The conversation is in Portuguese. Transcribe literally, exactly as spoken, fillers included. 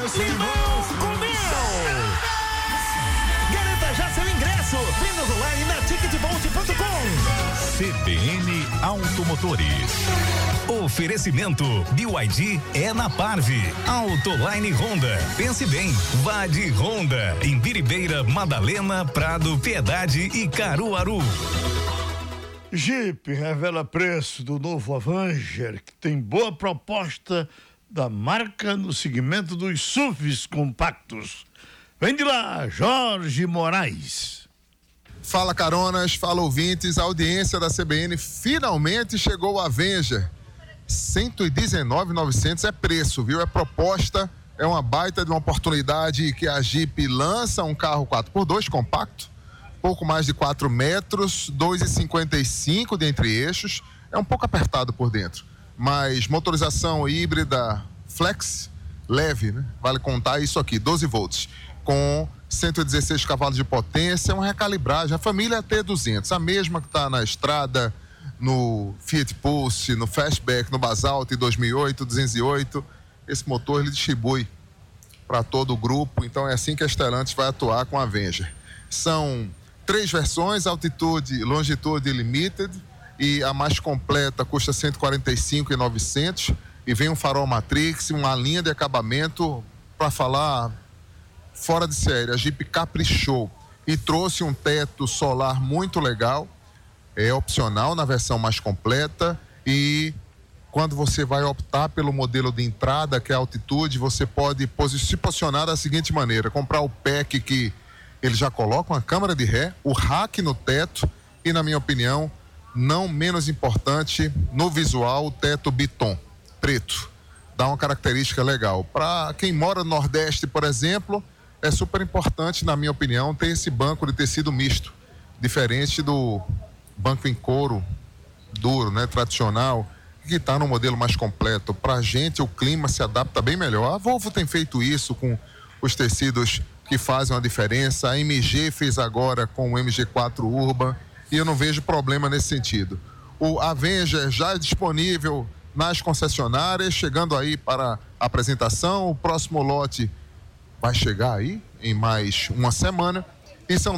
Simão comeu! Garanta já seu ingresso! Vendas online na ticketbolt ponto com. C B N Automotores. Oferecimento B Y D é na Parve. Autoline Honda. Pense bem, vá de Honda. Em Biribeira, Madalena, Prado, Piedade e Caruaru. Jeep revela preço do novo Avenger, que tem boa proposta da marca no segmento dos S U Vs compactos. Vem de lá, Jorge Moraes. Fala caronas, fala ouvintes, a audiência da C B N finalmente chegou ao Avenger. cento e dezenove mil e novecentos é preço, viu? É proposta, é uma baita de uma oportunidade que a Jeep lança um carro quatro por dois compacto, pouco mais de quatro metros, dois e cinquenta e cinco de entre eixos, é um pouco apertado por dentro, mas motorização híbrida flex, leve, né? Vale contar isso aqui, doze volts, com cento e dezesseis cavalos de potência, uma recalibragem, a família T duzentos, a mesma que está na estrada, no Fiat Pulse, no Fastback, no Basalt dois mil e oito, duzentos e oito, esse motor ele distribui para todo o grupo, então é assim que a Stellantis vai atuar com a Avenger. São três versões, altitude, longitude limited, e a mais completa custa cento e quarenta e cinco mil e novecentos e vem um farol Matrix, uma linha de acabamento, para falar fora de série, a Jeep caprichou e trouxe um teto solar muito legal, é opcional na versão mais completa, e quando você vai optar pelo modelo de entrada, que é a altitude, você pode se posicionar da seguinte maneira: comprar o pack que ele já coloca uma câmera de ré, o rack no teto e, na minha opinião, não menos importante, no visual, o teto Biton, preto. Dá uma característica legal. Para quem mora no Nordeste, por exemplo, é super importante, na minha opinião, ter esse banco de tecido misto, diferente do banco em couro duro, né, tradicional, que está no modelo mais completo. Para a gente, o clima se adapta bem melhor. A Volvo tem feito isso com os tecidos que fazem uma diferença. A M G fez agora com o M G quatro Urban e eu não vejo problema nesse sentido. O Avenger já é disponível nas concessionárias, chegando aí para a apresentação. O próximo lote vai chegar aí em mais uma semana e são